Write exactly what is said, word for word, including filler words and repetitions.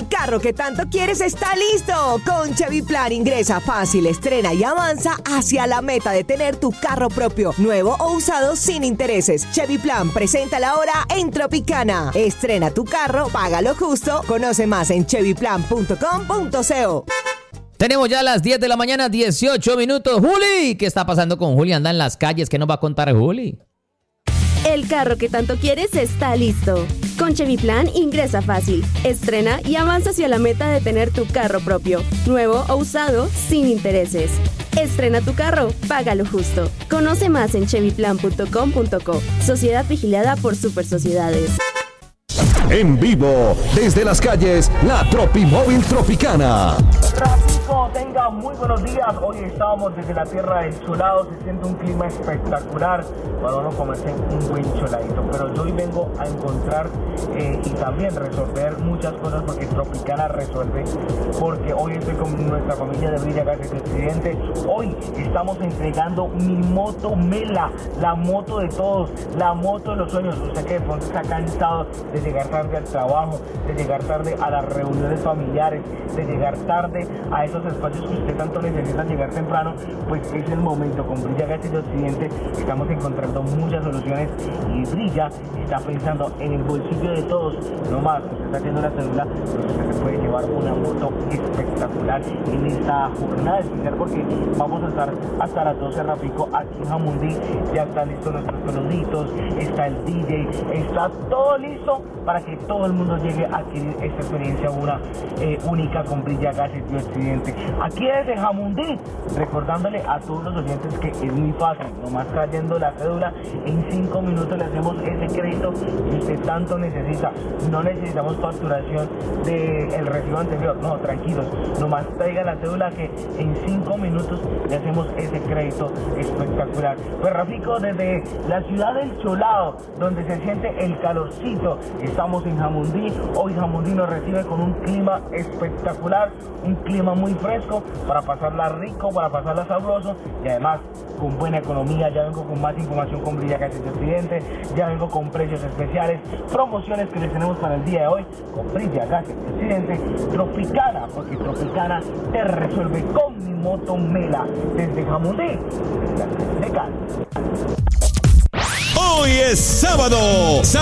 El carro que tanto quieres está listo. Con Chevy Plan ingresa fácil, estrena y avanza hacia la meta de tener tu carro propio, nuevo o usado sin intereses. Chevy Plan presenta la hora en Tropicana. Estrena tu carro, paga lo justo. Conoce más en chevy plan punto com punto co. Tenemos ya las diez de la mañana, dieciocho minutos. Juli, ¿qué está pasando con Juli? Anda en las calles, ¿qué nos va a contar Juli? El carro que tanto quieres está listo. Con Chevy Plan ingresa fácil, estrena y avanza hacia la meta de tener tu carro propio, nuevo o usado, sin intereses. Estrena tu carro, paga lo justo. Conoce más en chevy plan punto com punto co. Sociedad vigilada por Super Sociedades. En vivo, desde las calles, la Tropimóvil Tropicana. Tráfico, tenga muy buenos días. Hoy estamos desde la tierra del Cholado. Se siente un clima espectacular para uno comerse un buen choladito. Pero yo hoy vengo a encontrar eh, y también resolver muchas cosas porque Tropicana resuelve. Porque hoy estoy con nuestra familia de Brilla Gases de Occidente. Hoy estamos entregando mi moto Mela, la moto de todos, la moto de los sueños. Usted que de pronto está cansado de llegar tarde al trabajo, de llegar tarde a las reuniones familiares, de llegar tarde a esos espacios que usted tanto necesita llegar temprano, pues es el momento. Con Brilla Gases de Occidente estamos encontrando muchas soluciones y Brilla está pensando en el bolsillo de todos. No más, usted está haciendo la cédula, pues usted se puede llevar una moto espectacular en esta jornada especial porque vamos a estar hasta las doce Rafico aquí en Jamundí. Ya están listos nuestros peluditos, está el D J, está todo listo para que todo el mundo llegue a adquirir esta experiencia una, eh, única con Brilla Gases de Occidente. Aquí desde Jamundí, recordándole a todos los oyentes que es muy fácil, nomás trayendo la cédula, en cinco minutos le hacemos ese crédito que usted tanto necesita. No necesitamos facturación del recibo anterior, no, tranquilos, nomás traiga la cédula que en cinco minutos le hacemos ese crédito espectacular. Pues Rafico, desde la ciudad del Cholado, donde se siente el calorcito, estamos en Jamundí. Hoy Jamundí nos recibe con un clima espectacular, un clima muy fresco para pasarla rico, para pasarla sabroso y además con buena economía. Ya vengo con más información con Brilla Gases de Occidente, ya vengo con precios especiales, promociones que les tenemos para el día de hoy con Brilla Gases de Occidente. Tropicana, porque Tropicana te resuelve con mi moto Mela desde Jamundí, desde la ciudad de Cali. Hoy es sábado.